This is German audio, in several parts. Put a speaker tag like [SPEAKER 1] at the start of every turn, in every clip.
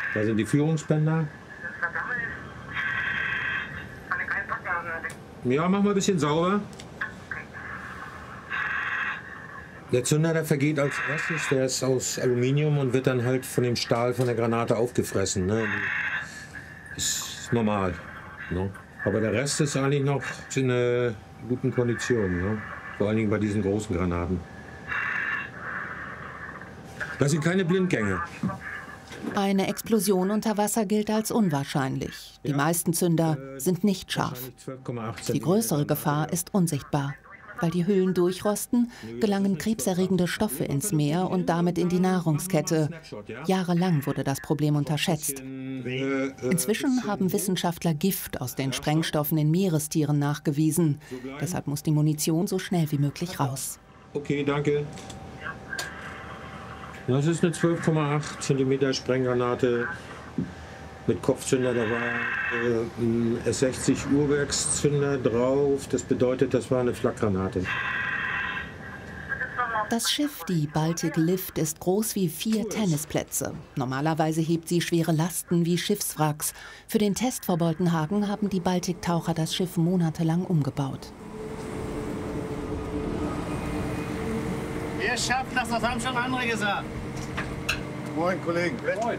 [SPEAKER 1] Da sind die Führungsbänder. Ja, machen wir ein bisschen sauber. Der Zünder, der vergeht als erstes, der ist aus Aluminium und wird dann halt von dem Stahl von der Granate aufgefressen. Ne? Ist normal. Ne? Aber der Rest ist eigentlich noch in einer guten Kondition. Ne? Vor allen Dingen bei diesen großen Granaten. Das sind keine Blindgänge.
[SPEAKER 2] Eine Explosion unter Wasser gilt als unwahrscheinlich. Die meisten Zünder sind nicht scharf. Die größere Gefahr ist unsichtbar. Weil die Hüllen durchrosten, gelangen krebserregende Stoffe ins Meer und damit in die Nahrungskette. Jahrelang wurde das Problem unterschätzt. Inzwischen haben Wissenschaftler Gift aus den Sprengstoffen in Meerestieren nachgewiesen. Deshalb muss die Munition so schnell wie möglich raus.
[SPEAKER 1] Okay, danke. Das ist eine 12,8 cm Sprenggranate mit Kopfzünder. Da war ein S60 Uhrwerkszünder drauf. Das bedeutet, das war eine Flakgranate.
[SPEAKER 2] Das Schiff, die Baltic Lift, ist groß wie 4 Tennisplätze. Normalerweise hebt sie schwere Lasten wie Schiffswracks. Für den Test vor Boltenhagen haben die Baltiktaucher das Schiff monatelang umgebaut.
[SPEAKER 3] Wir schaffen das haben schon andere gesagt.
[SPEAKER 4] Moin, Kollegen. Moin.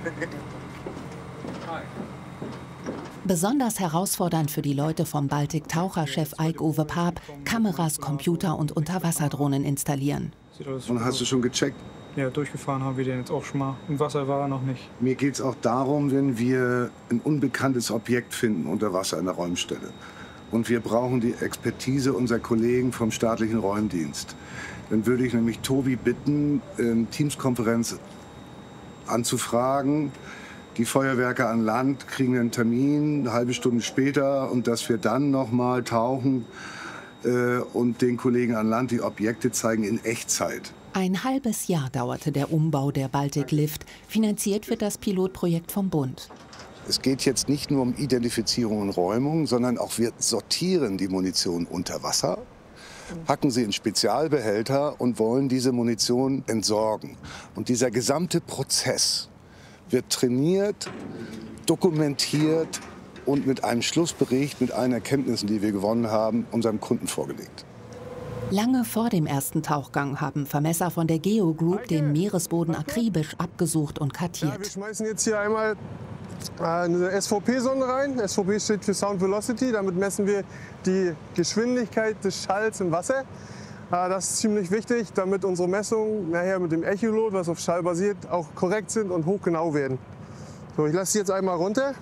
[SPEAKER 2] Besonders herausfordernd für die Leute vom Baltik-Taucherchef Eik-Uwe Paap, Kameras, Computer und Unterwasserdrohnen installieren.
[SPEAKER 4] Und hast du schon gecheckt?
[SPEAKER 5] Ja, durchgefahren haben wir den jetzt auch schon mal. Im Wasser war er noch nicht.
[SPEAKER 4] Mir geht es auch darum, wenn wir ein unbekanntes Objekt finden unter Wasser in der Räumstelle. Und wir brauchen die Expertise unserer Kollegen vom staatlichen Räumdienst. Dann würde ich nämlich Tobi bitten, Teamskonferenz anzufragen. Die Feuerwerke an Land kriegen einen Termin, eine halbe Stunde später, und dass wir dann noch mal tauchen und den Kollegen an Land die Objekte zeigen in Echtzeit.
[SPEAKER 2] Ein halbes Jahr dauerte der Umbau der Baltic Lift. Finanziert wird das Pilotprojekt vom Bund.
[SPEAKER 4] Es geht jetzt nicht nur um Identifizierung und Räumung, sondern auch wir sortieren die Munition unter Wasser, packen sie in Spezialbehälter und wollen diese Munition entsorgen. Und dieser gesamte Prozess wird trainiert, dokumentiert und mit einem Schlussbericht, mit allen Erkenntnissen, die wir gewonnen haben, unserem Kunden vorgelegt.
[SPEAKER 2] Lange vor dem ersten Tauchgang haben Vermesser von der Geo Group den Meeresboden akribisch abgesucht und kartiert.
[SPEAKER 6] Ja, wir schmeißen jetzt hier einmal eine SVP-Sonde rein. SVP steht für Sound Velocity. Damit messen wir die Geschwindigkeit des Schalls im Wasser. Das ist ziemlich wichtig, damit unsere Messungen nachher mit dem Echolot, was auf Schall basiert, auch korrekt sind und hochgenau werden. So, ich lasse sie jetzt einmal runter.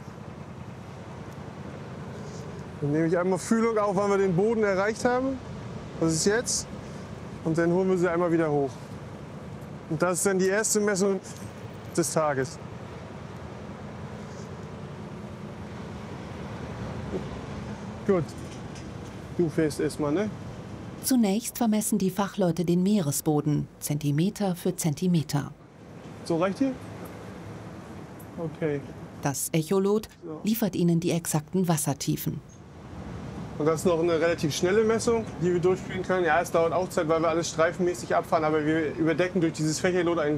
[SPEAKER 6] Dann nehme ich einmal Fühlung auf, wann wir den Boden erreicht haben. Das ist jetzt. Und dann holen wir sie einmal wieder hoch. Und das ist dann die erste Messung des Tages. Gut. Du fährst erstmal, ne?
[SPEAKER 2] Zunächst vermessen die Fachleute den Meeresboden, Zentimeter für Zentimeter.
[SPEAKER 6] So reicht hier? Okay.
[SPEAKER 2] Das Echolot liefert ihnen die exakten Wassertiefen.
[SPEAKER 6] Und das ist noch eine relativ schnelle Messung, die wir durchführen können. Ja, es dauert auch Zeit, weil wir alles streifenmäßig abfahren, aber wir überdecken durch dieses Fächerlot einen